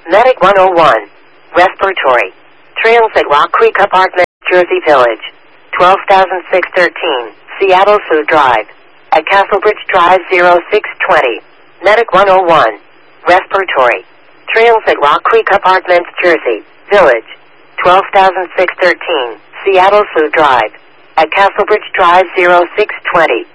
Medic 101. Respiratory. Trails at Rock Creek Apartment, Jersey Village. 12,613. Seattle Food Drive. At Castlebridge Drive 0620. Medic 101. Respiratory. Trails at Rock Creek Apartments, Jersey Village. 12,613. Seattle Food Drive. At Castlebridge Drive 0620.